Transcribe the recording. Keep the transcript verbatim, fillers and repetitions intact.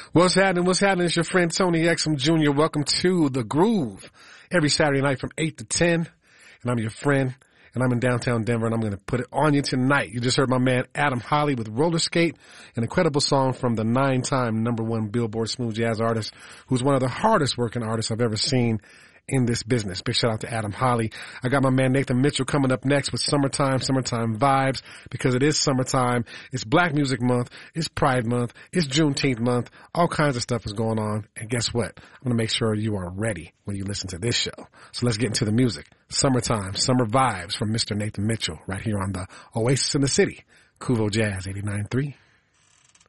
What's happening? What's happening? It's your friend Tony Exum Junior Welcome to The Groove. Every Saturday night from eight to ten. And I'm your friend. And I'm in downtown Denver, and I'm going to put it on you tonight. You just heard my man Adam Holly with Roller Skate, an incredible song from the nine-time number one Billboard Smooth Jazz artist, who's one of the hardest working artists I've ever seen in this business. Big shout out to Adam Holly. I got my man Nathan Mitchell coming up next with Summertime, Summertime Vibes, because it is summertime. It's Black Music Month. It's Pride Month. It's Juneteenth month. All kinds of stuff is going on. And guess what? I'm going to make sure you are ready when you listen to this show. So let's get into the music. Summertime, Summer Vibes from Mister Nathan Mitchell right here on the Oasis in the City, Kuvo Jazz eighty-nine point three.